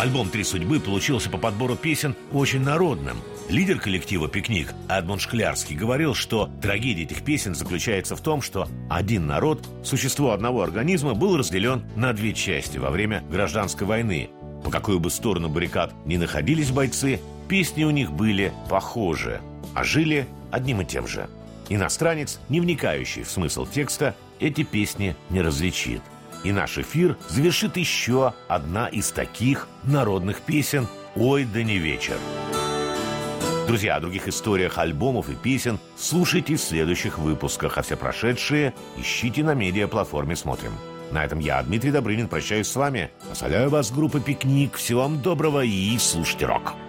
Альбом «Три судьбы» получился по подбору песен очень народным. Лидер коллектива «Пикник» Эдмунд Шклярский говорил, что трагедия этих песен заключается в том, что один народ, существо одного организма, был разделен на две части во время гражданской войны. По какую бы сторону баррикад ни находились бойцы, песни у них были похожи, а жили одним и тем же. Иностранец, не вникающий в смысл текста, эти песни не различит. И наш эфир завершит еще одна из таких народных песен «Ой, да не вечер». Друзья, о других историях альбомов и песен слушайте в следующих выпусках, а все прошедшие ищите на медиаплатформе «Смотрим». На этом я, Дмитрий Добрынин, прощаюсь с вами. Оставляю вас с группой «Пикник». Всего вам доброго и слушайте рок.